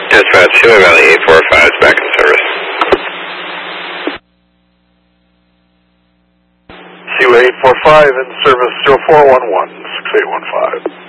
Dispatch, Seaway Valley 845 is back in service. Seaway 845 in service 0411 6815.